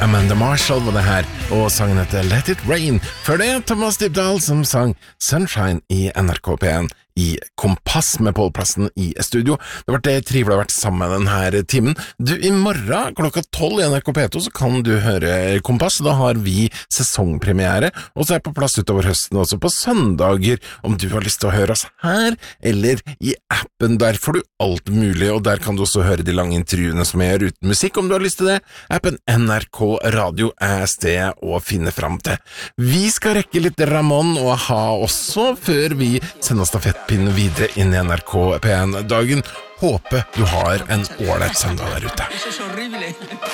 Amanda Marshall var det her, og sangen heter Let It Rain. Før det Thomas Dybdahl som sang Sunshine i NRK P1 i Kompass med Pålplassen i studio. Det var det trivelig å ha vært sammen med denne timen. Du, i morgen klokka 12 i NRK P2 så kan du høre Kompass. Da har vi sesongpremiere, og så er jeg på plass utover høsten også på søndager. Om du har lyst til å høre oss her, eller i appen, der får du alt mulig, og der kan du også høre de lange intervjuene som jeg gjør uten musikk, om du har lyst til det. Appen NRK Radio er stedet å finne fram til. Vi skal rekke litt Ramon og ha også, før vi sender stafettpinnen videre inn i NRK P1-dagen. Håper du har en ålreit søndag der ute.